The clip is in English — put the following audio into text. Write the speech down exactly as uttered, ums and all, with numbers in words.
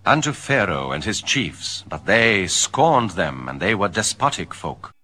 unto Pharaoh and his chiefs, but they scorned them, and they were despotic folk.